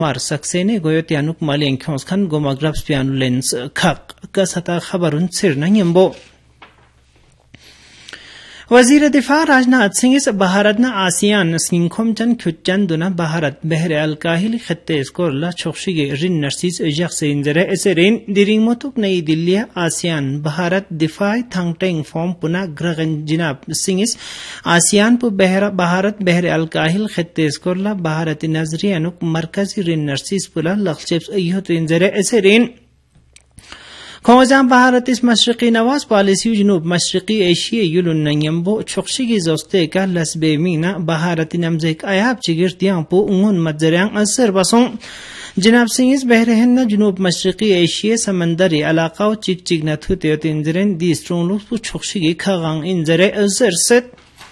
Mar saksene goyote anuk malian khons khan goma grabs pianu lens khak kasata khabarun sir nangimbo वजीर दिफा राजनाथ सिंह इस भारत न ASEAN सिंखोम चन खुचन दुना भारत बहर अल काहिल खत्ते स्कोरला छोक्षिगे रिन नर्सिस जख से इंजरे ऐसे रेन दिरिंग मोतुक नई दिल्ली आसियान भारत दिफाई थंगटेंग फॉर्म पुना ग्रगन जिनाब सिंह इस आसियान पु भारत बहर अल काहिल खत्ते स्कोरला भारत नजरियानुक मरकजी रिन नर्सिस पुला लक्षिप्स अय्योत इंजरे ऐसे रेन खोजाम भारत इस मशरकी नवाज पॉलिसी जुनूब मशरकी एशिया युलुन नंगम्बो छोक्षिगी जोस्ते का लसबे मीना भारत नमजेक आयाब चिगिर दियांपो उंगुन मजरियांग असर बसों जनाब सिंह इस बहरहन जुनूब मशरकी एशिया समंदरी इलाकाओ चिक चिक नथुते इंजरेन दी स्ट्रोंग छोक्षिगी खगांग इंजरे असर सेट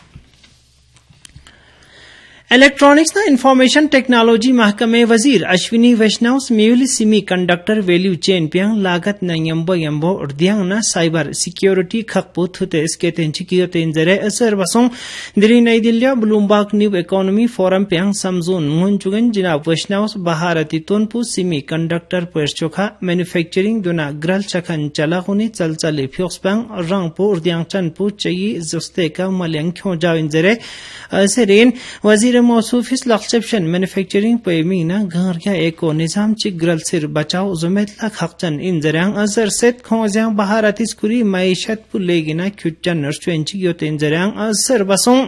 इलेक्ट्रॉनिक्स न इंफॉर्मेशन टेक्नोलॉजी महकमे वजीर अश्विनी वैष्णव mule Simi conductor value chain पियांग लागत न यम्बो उर्दियांग न साइबर सिक्योरिटी खकपो थुते इसके तेंची कियोते इंजरे असर बसों दिरी नई Delhi Bloomberg new economy forum पियांग समजून मुंचुगन जनाब वैष्णव भारती तोनपु सिमी कंडक्टर परचोखा मैन्युफैक्चरिंग दुना ग्रल चखन चलागुनी चलचले फ्योक्सपांग रंगपो उर्दियांग चनपु चई जस्ते का मलियांग क्यों जाओ इंजरे असरेन वजीर मौसूफिस लक्ष्यशन मैन्युफैक्चरिंग पेमीना घरया एको निजाम चिग्रल सिर बचाओ जुमेत लाख हकचन इंजरियांग असर सेट खोज्यांग भारतीस कुरी मईशत पुलेगिना क्युचन नर्चवेंची योते इंजरियांग असर बसों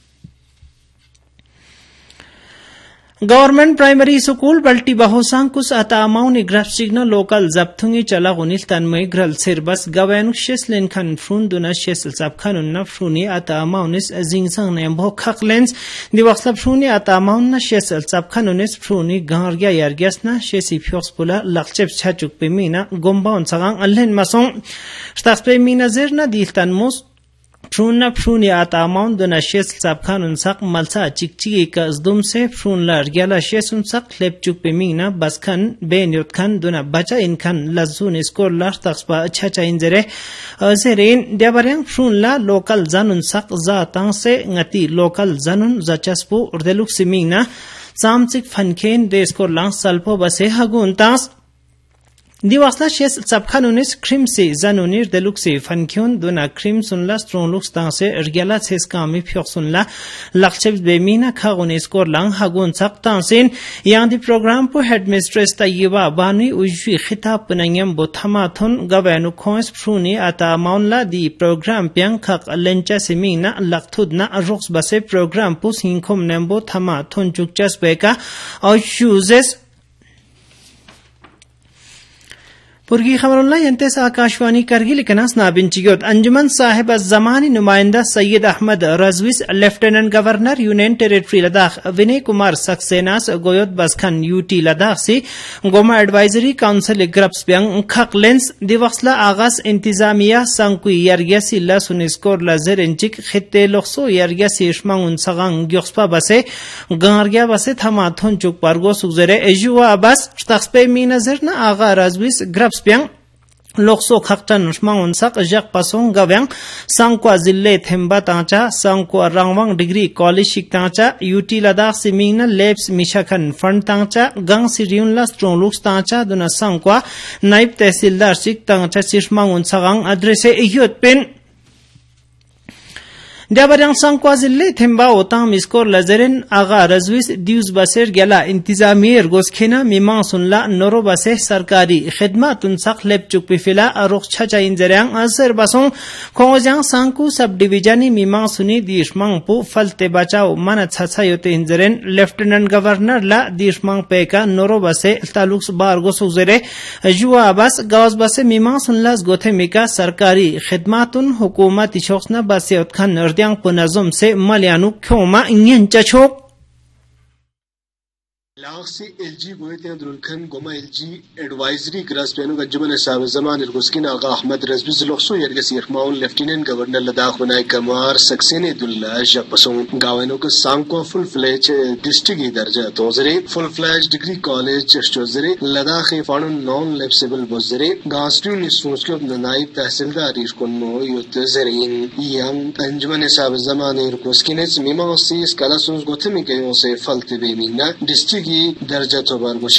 गवर्नमेंट प्राइमरी स्कूल बल्टी बहोसांग कुछ अतामाउ निग्रफ सिग्नल लोकल जब्थुंगी चला गुनिल तन्मय ग्रल सिर बस गवैनुक शेसलेन खन फ्रून दुना शेसल सब खन उन्ना फ्रूनी अतामाउ निस जिंगसंग ने भो खकलेंस दिवक्सला फ्रूनी अतामाउ न शेसल सब खन उनिस फ्रूनी गारग्या यारग्यास न शेसी फ्योक्स पुला लक्चेप छचुक पे मीना गोम्बाउन सगांग अल्लेन मसों स्तास्पे मीना जिर न दिल तन्मोस फ्रूनी आतामाउन दुना शेस साबखान उनसक मलसा चिकची का जदुम से फ्रून लारग्याला शेस उनसक लेपचुक पे मीना बसखन बेन्योत खन दुना बचा इनखन लजून स्कोर लार तक्सपा अच्छा चाइंजरे असेरेन देबरेंग फ्रून ला लोकल जन उनसक जातांग से ngati लोकल जनुन जचस्पो उर्देलुक सिमीना सामचिक फनखेन देस्कोर लांग सल्पो बसे हगुनतास दिवासला शेस सबखान उनिस क्रीम से जानुनिर देलुक से फनख्योन दुना क्रीम सुनला स्ट्रोंग लुक्स तांसे अर्गेला सेस कामी फ्योक सुनला लक्ष्य बेमीना खागुन स्कोर लांग हगुन सक्तांसेन यांग दि प्रोग्राम पो हेडमिस्ट्रेस तय्यबा बानी उजवी खिताब पनंगम बोथमाथुन गवेनु खोस फ्रूनी आता माउनला दि प्रोग्राम प्यांग खक लेंचा सेमीना लक्थुदना रोक्स बसे प्रोग्राम पो सिंखोम नेम्बो थमाथुन चुकचस बेका और यूजेस पुरगी खबरुल्लाह यंतेस आकाशवाणी करगिल कनास नाबिन चियोत अंजुमन साहिब ज़मानी नुमाइंदा Syed Ahmad रजविस lieutenant governor union territory Ladakh Vinay Kumar सक्सेनास गोयोत बसखन UT Ladakh से Goma advisory council groups bag खकलेंस दिवक्सला आगास इंतजामिया संकुई यरगेसी लसुनिस्कोर लजर इंचिक खित्ते लोक्सो यरगेसी इश्मांग उनसगांग ग्योक्सपा बसे गारग्या बसे थमाथुन चुक पारगो सुगजरे एजुआ बस तख्सपे मीनजर न आगा रजविस ग्रप्स ब्यांग लोक्सो खक्चन उष्मांग उनसक जक पसोंग गव्यांग सांगक्वा जिले थेम्बा तांचा सांगक्वा रांगवांग डिग्री कॉलेज शिक तांचा यूटी लद्दाख सिमिंगना लेब्स मिशाखन फंड तांचा गंग सिरियुनला स्ट्रोंगलुक्स तांचा दुना सांगक्वा नाइब तहसीलदार शिक तांचा सिश्मांग उनसगांग अद्रेसे इह्योत पेन देबरंग सांगक्वा जिले थेम्बा ओतांग मिस्कोर लजरेन आगा रजविस दिउस बसेर गेला इंतजामियर गोसखेना मिमांग सुनला नोरो बसे सरकारी खिदमत उनसक लेपचुक पिफिला अरुख छचा इंजरियांग असर बसों खोजांग सांगकु सब डिवीजनी मिमांग सुनी दिशमांग पु फलते बचाओ मन छचा योते इंजरेन लेफ्टिनेंट गवर्नर ला दिशमांग पेका नोरो बसे तालुक्स बारगो सुजरे जुआ बस गावस बसे मिमांग सुनला गोथे मिका सरकारी खिदमतुन हुकूमत इशोक्सना बसे उत्खन yang penazom se malianu khoma ingin chachok लासी LG गोयते दुलखन Goma LG advisory grass पेनो गजमन साहब जमान अलगुस्किन आगा अहमद रजबी जुलखसो यरगे सिरमाउन लेफ्टिनेंट गवर्नर लद्दाख बनाए कमार सक्सेने दुल्ला जपसों गावनो के सांको फुल फ्लेज डिस्ट्रिक्ट दर्जा तोजरे full fledge degree college चोजरे Ladakh फाणुन non lapsable बोजरे गास्ट्रू निसुस्को नाइब तहसीलदार इशकोनो युतजरेन यंग अंजमन साहब जमान अलगुस्किन मिमाओ सीस कलासुस गोथमी के से फलते बेमिना डिस्ट्रिक्ट दर्जा तो बार